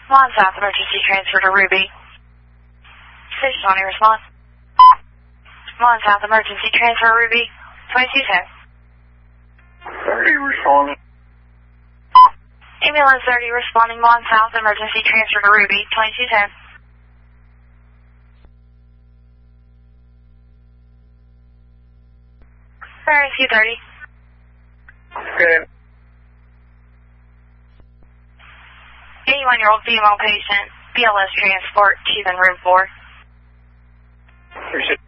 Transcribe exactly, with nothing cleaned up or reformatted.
Mon South emergency transfer to Ruby. Station twenty, respond. Mon South emergency transfer Ruby. twenty-two ten. thirty responding. Ambulance thirty responding Mon South emergency transfer to Ruby. twenty-two ten. Rescue thirty. Okay. eighty-one-year-old female patient. B L S transport. She's in room four. Appreciate it.